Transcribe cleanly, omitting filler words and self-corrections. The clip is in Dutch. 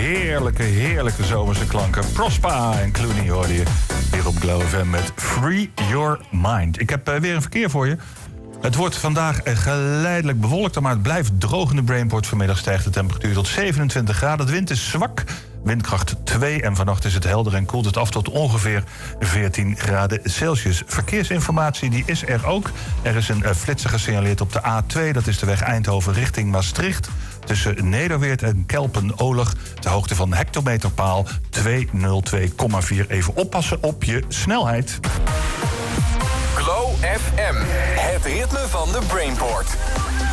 heerlijke zomerse klanken. Prospa en Clooney hoorde je hier op Glow FM met Free Your Mind. Ik heb weer een verkeer voor je. Het wordt vandaag geleidelijk bewolkt, maar het blijft droog in de Brainport. Vanmiddag stijgt de temperatuur tot 27 graden. De wind is zwak, windkracht 2. En vannacht is het helder en koelt het af tot ongeveer 14 graden Celsius. Verkeersinformatie die is er ook. Er is een flitser gesignaleerd op de A2. Dat is de weg Eindhoven richting Maastricht. Tussen Nederweert en Kelpen-Oleg. Ter hoogte van hectometerpaal 202,4. Even oppassen op je snelheid. Glow FM, het ritme van de Brainport.